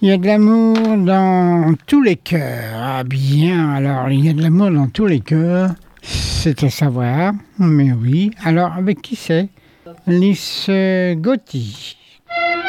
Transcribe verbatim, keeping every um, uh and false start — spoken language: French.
Il y a de l'amour dans tous les cœurs. Ah bien, alors il y a de l'amour dans tous les cœurs. C'est à savoir, mais oui. Alors avec qui c'est? Lys Gotti.